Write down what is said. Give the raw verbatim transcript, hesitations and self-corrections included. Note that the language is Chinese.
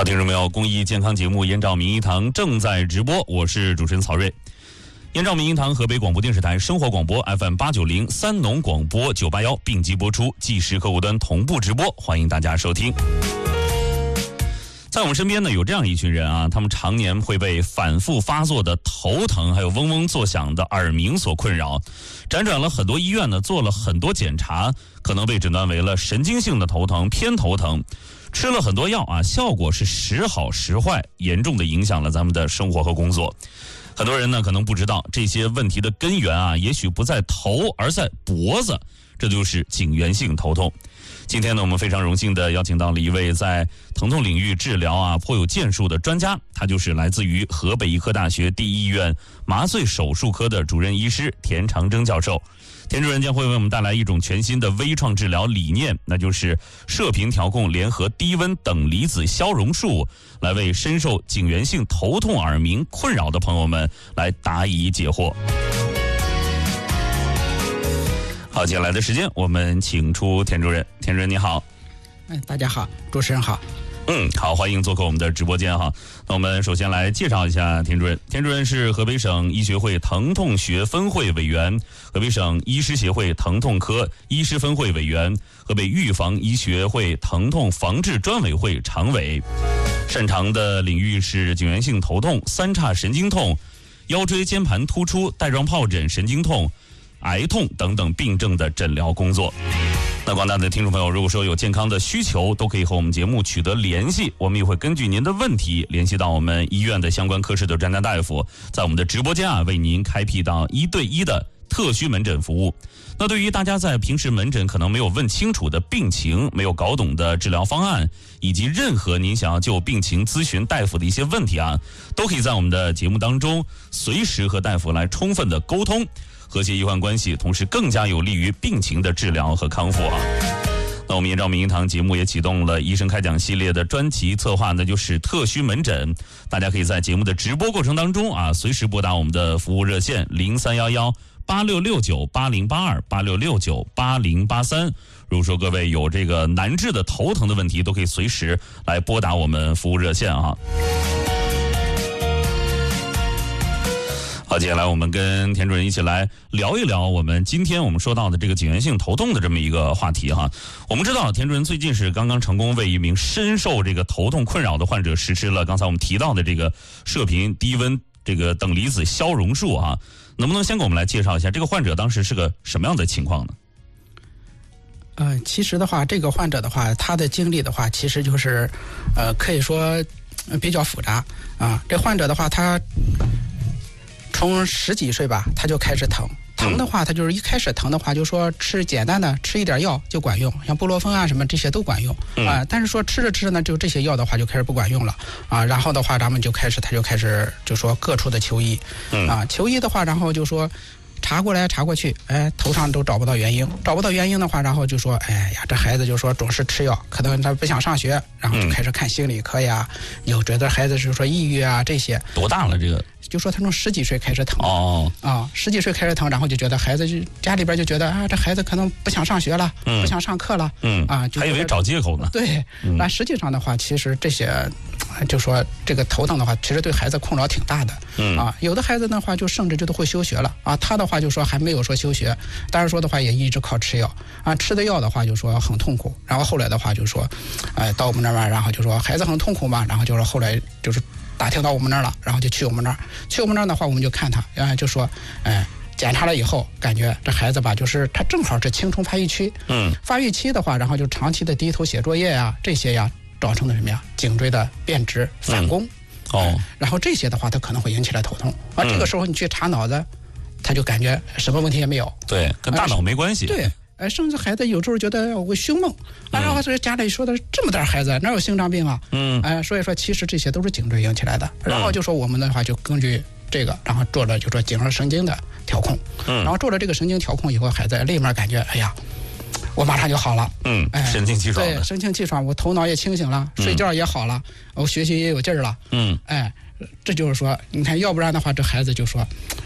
好，听众朋友，公益健康节目《燕赵名医堂》正在直播，我是主持人曹睿。燕赵名医堂河北广播电视台生活广播 F M 八九零、三农广播九八幺并机播出，即时客户端同步直播，欢迎大家收听。在我们身边呢，有这样一群人啊，他们常年会被反复发作的头疼，还有嗡嗡作响的耳鸣所困扰。辗转了很多医院呢，做了很多检查，可能被诊断为了神经性的头疼、偏头疼。吃了很多药啊，效果是时好时坏，严重的影响了咱们的生活和工作。很多人呢可能不知道，这些问题的根源啊，也许不在头，而在脖子，这就是颈源性头痛。今天呢，我们非常荣幸的邀请到了一位在疼痛领域治疗啊颇有建树的专家，他就是来自于河北医科大学第一医院麻醉手术科的主任医师田长征教授。田主任将会为我们带来一种全新的微创治疗理念，那就是射频调控联合低温等离子消融术，来为深受颈源性头痛耳鸣困扰的朋友们来答疑解惑。好，接下来的时间我们请出田主任。田主任你好。 哎，大家好，主持人好。 嗯，好，欢迎做客我们的直播间哈。那我们首先来介绍一下田主任。田主任是河北省医学会疼痛学分会委员，河北省医师协会疼痛科医师分会委员，河北预防医学会疼痛防治专委会常委。擅长的领域是颈源性头痛、三叉神经痛、腰椎间盘突出、带状疱疹神经痛、癌痛等等病症的诊疗工作。那广大的听众朋友，如果说有健康的需求，都可以和我们节目取得联系，我们也会根据您的问题联系到我们医院的相关科室的专家大夫，在我们的直播间啊，为您开辟到一对一的特需门诊服务。那对于大家在平时门诊可能没有问清楚的病情，没有搞懂的治疗方案，以及任何您想要就病情咨询大夫的一些问题啊，都可以在我们的节目当中随时和大夫来充分的沟通，和谐医患关系，同时更加有利于病情的治疗和康复啊。那我们燕赵名医堂节目也启动了医生开讲系列的专题策划，那就是特需门诊。大家可以在节目的直播过程当中啊，随时拨打我们的服务热线零三幺幺八六六九八零八二八六六九八零八三。如果说各位有这个难治的头疼的问题，都可以随时来拨打我们服务热线啊。好，接下来我们跟田主任一起来聊一聊我们今天我们说到的这个颈源性头痛的这么一个话题哈。我们知道田主任最近是刚刚成功为一名深受这个头痛困扰的患者实施了刚才我们提到的这个射频低温这个等离子消融术啊，能不能先给我们来介绍一下这个患者当时是个什么样的情况呢？ 呃，其实的话，这个患者的话，他的经历的话，其实就是，呃，可以说比较复杂啊。这患者的话，他从十几岁吧，他就开始疼。疼的话，他就是一开始疼的话，就说吃简单的吃一点药就管用，像布洛芬啊什么这些都管用啊。但是说吃着吃着呢，就这些药的话就开始不管用了啊。然后的话，咱们就开始他就开始就说各处的求医啊，求医的话，然后就说查过来查过去，哎，头上都找不到原因，找不到原因的话，然后就说，哎呀，这孩子就说总是吃药，可能他不想上学，然后就开始看心理科呀，有觉得孩子是说抑郁啊这些。 多大了这个？ 就说他从十几岁开始疼哦啊，十几岁开始疼，然后就觉得孩子就家里边就觉得啊，这孩子可能不想上学了，嗯、不想上课了， 嗯啊，就还以为找借口呢。 对，那、嗯、实际上的话，其实这些就说这个头疼的话，其实对孩子困扰挺大的，嗯啊，有的孩子的话就甚至就都会休学了啊，他的话就说还没有说休学，但是说的话也一直靠吃药啊，吃的药的话就说很痛苦，然后后来的话就说，哎，到我们那边，然后就说孩子很痛苦嘛，然后就说后来就是。打听到我们那儿了，然后就去我们那儿。去我们那儿的话，我们就看他，然后就说，哎，检查了以后，感觉这孩子吧，就是他正好是青春发育期。嗯。发育期的话，然后就长期的低头写作业呀，这些呀，造成的什么呀？颈椎的变直、反弓。嗯、哦、哎。然后这些的话，它可能会引起来头痛。啊，这个时候你去查脑子，他就感觉什么问题也没有。 对，跟大脑没关系。 呃、对。哎，甚至孩子有时候觉得我胸闷，啊，然后所以家里说的这么点孩子哪有心脏病啊？嗯，哎，所以说其实这些都是颈椎引起来的。然后就说我们的话就根据这个，然后做了就说颈上神经的调控，嗯，然后做了这个神经调控以后，孩子立马感觉哎呀，我马上就好了， 嗯，哎，神清气爽的， 对，神清气爽，我头脑也清醒了，睡觉也好了，我学习也有劲儿了，嗯，哎，这就是说，你看，要不然的话，这孩子就说。